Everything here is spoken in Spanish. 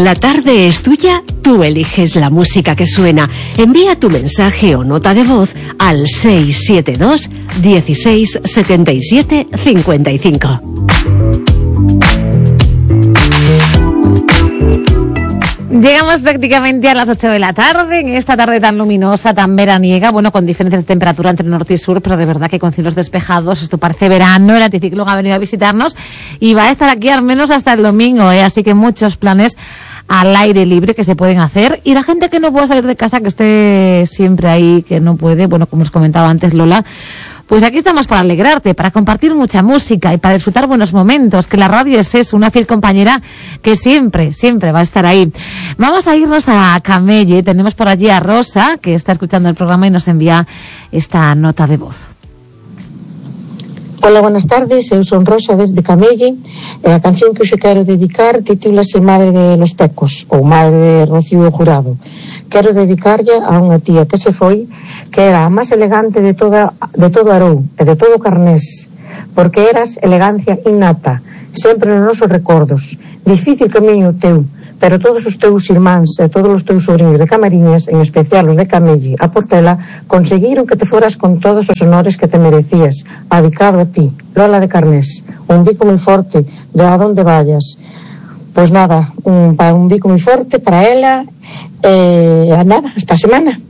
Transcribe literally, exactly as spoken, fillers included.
La tarde es tuya, tú eliges la música que suena. Envía tu mensaje o nota de voz al seis siete dos, dieciséis, setenta y siete, cincuenta y cinco. Llegamos prácticamente a las ocho de la tarde, en esta tarde tan luminosa, tan veraniega, bueno, con diferencias de temperatura entre norte y sur, pero de verdad que con cielos despejados, esto parece verano, el anticiclón ha venido a visitarnos y va a estar aquí al menos hasta el domingo, ¿eh? Así que muchos planes al aire libre que se pueden hacer, y la gente que no pueda salir de casa, que esté siempre ahí, que no puede, bueno, como os comentaba antes Lola, pues aquí estamos para alegrarte, para compartir mucha música y para disfrutar buenos momentos, que la radio es eso, una fiel compañera que siempre, siempre va a estar ahí. Vamos a irnos a Camelle, tenemos por allí a Rosa, que está escuchando el programa y nos envía esta nota de voz. Hola, buenas tardes, eu son Rosa desde Camelle, e a canción que hoxe quero dedicar titúlase Madre de los Tecos, ou Madre de Rocío Jurado. Quero dedicarlle a unha tía que se foi, que era a máis elegante de toda de todo Arou e de todo Carnés, porque eras elegancia innata, sempre nos nosos recordos. Difícil camiño teu, pero todos os teus irmáns e todos os teus sobrinhos de Camariñas, en especial os de Camelle, a Portela, conseguiron que te foras con todos os honores que te merecías, adicado a ti, Lola de Carnés. Un bico moi forte de a donde vayas. Pois nada, un, un bico moi forte para ela, e eh, nada, esta semana.